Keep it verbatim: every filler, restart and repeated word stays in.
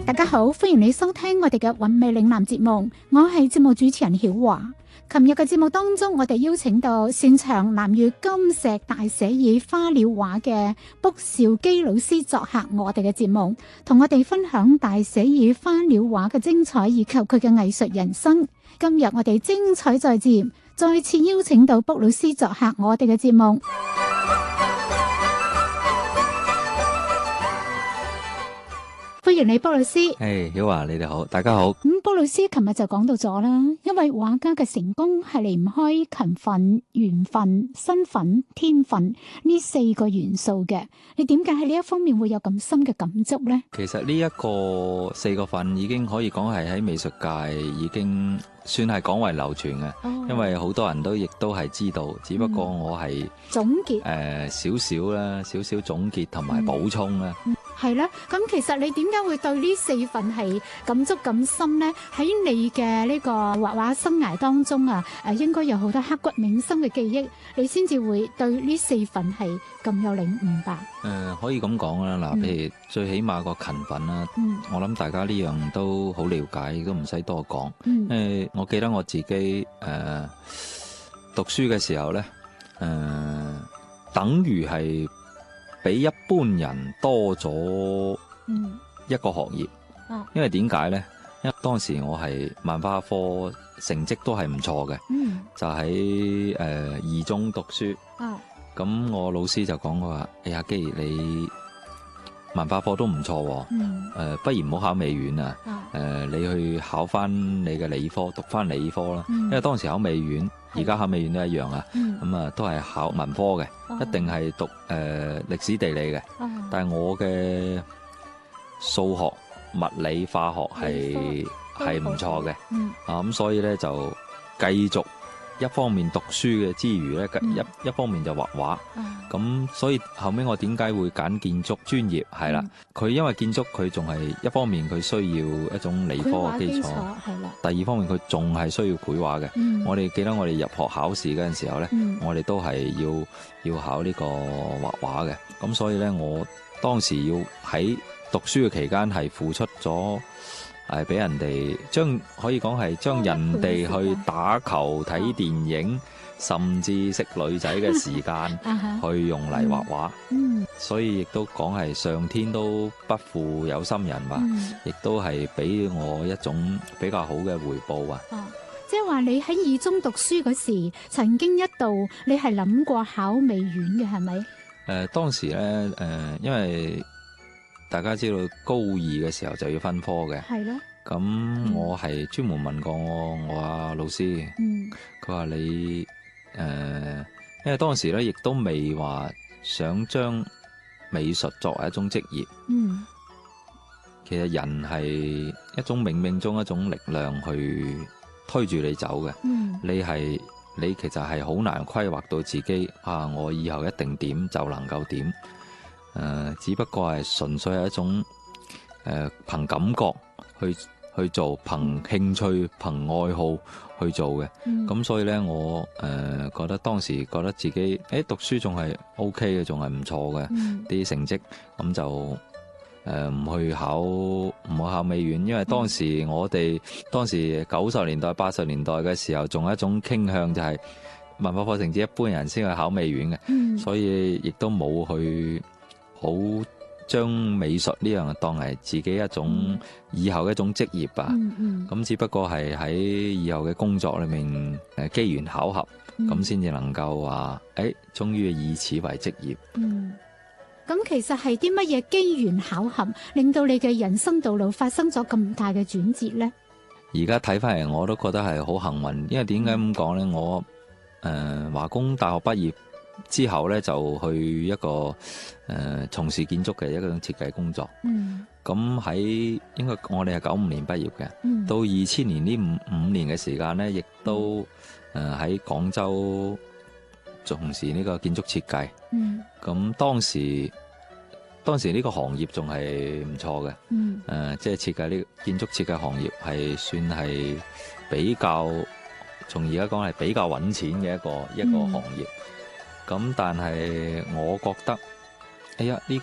大家好，歡迎你收聽我哋嘅韻味嶺南節目，我係節目主持人曉華。琴日嘅節目當中，我哋邀請到擅長南粵金石大寫意花鳥畫嘅卜兆基老師作客我哋嘅節目，同我哋分享大寫意花鳥畫嘅精彩以及佢嘅藝術人生。今日我哋精彩再接，再次邀請到卜老師作客我哋嘅節目。歡迎你，卜老師。 誒，曉華，你哋好，大家好。 咁卜老師琴日就講到咗啦，因為畫家嘅成功係離唔開勤奮、緣分、身份、天分呢四個元素嘅。你點解喺呢一方面會有咁深嘅感觸呢？ 其實呢一個四個份已經可以講係喺美術界已經算係廣為流傳嘅，哦、因為好多人都亦都係知道，只不過我係、嗯、 總結誒少少啦，少少總結同埋補充啦。 嗯係啦，咁其實你點解會對呢四份係感觸咁深呢？喺你嘅呢個畫畫生涯當中啊，誒應該有好多刻骨銘心嘅記憶，你先至會對呢四份係咁有領悟吧？誒、 呃，可以咁講啦，嗱，譬如最起碼個勤奮啦，嗯、我諗大家呢樣都好了解，亦都唔使多講。嗯、因為我記得我自己誒、呃、讀書嘅時候咧，誒、呃、等於係比一般人多咗一個學業，嗯啊、因為點解呢？因為當時我係萬花科成績都係唔錯嘅，嗯、就喺誒二中讀書。咁、啊、我老師就講話：哎呀，既然你萬花科都唔錯，誒、嗯呃，不如唔好考美院啊！誒、啊呃，你去考翻你嘅理科，讀翻理科啦。嗯、因為當時考美院，而家考美院都一樣啊。咁啊、嗯，都係考文科嘅，哦、一定係讀誒歷、呃、史地理嘅。哦、但係我嘅數學、物理、化學係係唔錯嘅。嗯、啊，咁所以咧就繼續。一方面讀書嘅之餘咧，一、嗯、一方面就畫畫。咁、嗯、所以後尾我點解會揀建築專業？係啦，佢、嗯、因為建築佢仲係一方面佢需要一種理科嘅基礎，係啦。第二方面佢仲係需要繪畫嘅。嗯、我哋記得我哋入學考試嗰陣時候咧，嗯、我哋都係要要考呢個畫畫嘅。咁所以咧，我當時要喺讀書嘅期間係付出咗。係俾人哋將可以講係將人哋去打球睇電影，甚至識女仔嘅時間去用嚟畫畫。嗯，所以亦都講係上天都不負有心人吧，亦都係俾我一種比較好嘅回報啊。哦，即係話你喺二中讀書嗰時，曾經一度你係諗過考美院嘅係咪？誒，當時咧，誒，因為。大家知道高二嘅時候就要分科嘅，係咯。咁我係專門問過我我阿老師，佢話、嗯、你誒、呃，因為當時咧亦都未話想將美術作為一種職業。嗯，其實人係一種冥冥中一種力量去推住你走嘅。嗯，你係你其實係好難規劃到自己啊，我以後一定點就能夠點。誒、呃，只不過係純粹係一種誒，憑、呃、感覺去去做，憑興趣、憑愛好去做嘅。咁、嗯、所以咧，我誒、呃、覺得當時覺得自己誒讀書仲係 O K 嘅，仲係唔錯嘅啲、嗯、成績。咁就誒唔、呃、去考唔好考美院，因為當時我哋、嗯、當時九十年代、八十年代嘅時候，仲有一種傾向就係文化課成績一般人先去考美院嘅，嗯、所以亦都冇去。好將美術呢樣當係自己一種以後一種職業吧。咁、嗯嗯、只不過係喺以後嘅工作裏面誒機緣巧合，咁先至能夠話誒，終於以此為職業。嗯，咁其實係啲乜嘢機緣巧合令到你嘅人生道路發生咗咁大嘅轉折呢？而家睇翻嚟，我都覺得係好幸運，因為點解咁講呢？我誒華工大學畢業之後咧，就去一個誒、呃、從事建築嘅一種設計工作。嗯，咁喺應該我哋係九五年畢業嘅，嗯、到二千年呢五五年嘅時間咧，亦都誒喺廣州從事呢個建築設計。嗯，咁當時當時呢個行業仲係唔錯嘅。嗯，誒、呃、即係設計呢個建築設計行業係算係比較，從而家講係比較揾錢嘅一個、嗯、一個行業。咁但係我覺得，哎呀呢、這